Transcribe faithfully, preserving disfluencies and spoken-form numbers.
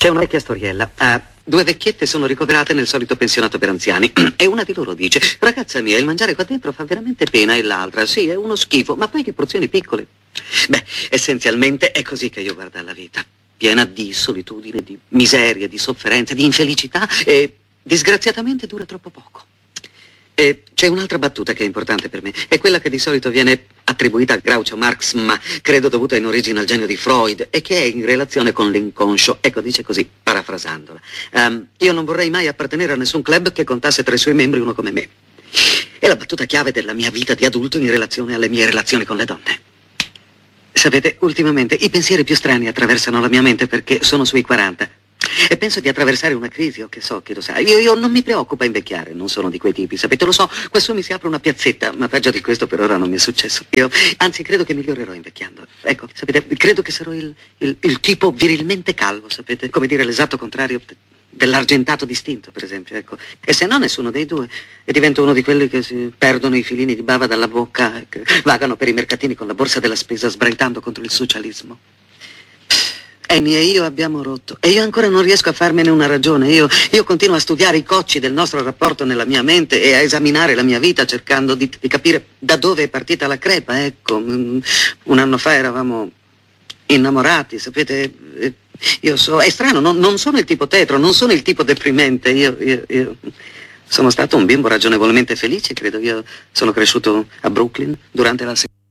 C'è una vecchia storiella. Ah, due vecchiette sono ricoverate nel solito pensionato per anziani e una di loro dice: ragazza mia, il mangiare qua dentro fa veramente pena, e l'altra: sì, è uno schifo, ma poi che porzioni piccole. Beh, essenzialmente è così che io guardo la vita, piena di solitudine, di miseria, di sofferenza, di infelicità, e disgraziatamente dura troppo poco. E c'è un'altra battuta che è importante per me, è quella che di solito viene attribuita a Groucho Marx, ma credo dovuta in origine al genio di Freud, e che è in relazione con l'inconscio. Ecco, dice così, parafrasandola: um, io non vorrei mai appartenere a nessun club che contasse tra i suoi membri uno come me. È la battuta chiave della mia vita di adulto in relazione alle mie relazioni con le donne. Sapete, ultimamente i pensieri più strani attraversano la mia mente perché sono sui quaranta. E penso di attraversare una crisi, o che so, chi lo sa. Io, io non mi preoccupa invecchiare, non sono di quei tipi, sapete, lo so, qua su mi si apre una piazzetta, ma peggio di questo per ora non mi è successo. Io, anzi, credo che migliorerò invecchiando. Ecco, sapete, credo che sarò il, il, il tipo virilmente calvo, sapete, come dire l'esatto contrario dell'argentato distinto, per esempio, ecco. E se no, nessuno dei due. E divento uno di quelli che si perdono i filini di bava dalla bocca e che vagano per i mercatini con la borsa della spesa sbraitando contro il socialismo. Amy e io abbiamo rotto e io ancora non riesco a farmene una ragione. Io, io continuo a studiare i cocci del nostro rapporto nella mia mente e a esaminare la mia vita cercando di, di capire da dove è partita la crepa. Ecco, un anno fa eravamo innamorati, sapete. Io so, è strano, non, non sono il tipo tetro, non sono il tipo deprimente. Io, io, io sono stato un bimbo ragionevolmente felice, credo. Io sono cresciuto a Brooklyn durante la